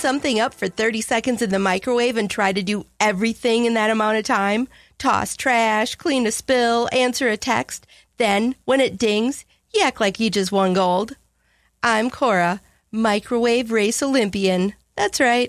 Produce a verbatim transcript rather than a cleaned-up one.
something up for thirty seconds in the microwave and try to do everything in that amount of time? Toss trash, clean a spill, answer a text. Then, when it dings, you act like you just won gold. I'm Cora, Microwave Race Olympian. That's right.